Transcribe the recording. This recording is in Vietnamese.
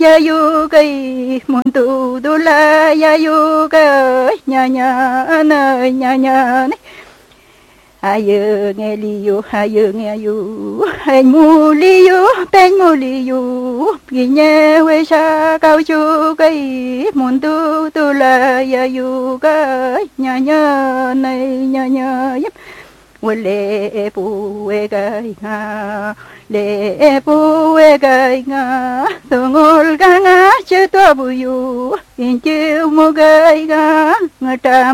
ya yu cái muốn tu tu la ya yu cái nya nya này ayo nghe li yu ayo nghe yu anh mu li yu bên mu li yu ghi nhẹ quê sa cao chu cái muốn tu tu la ya yu cái nya này nya lệ pu gai nga lệ pu gai nga tungol ga nga che to bu yu in chiu mu gai ga nga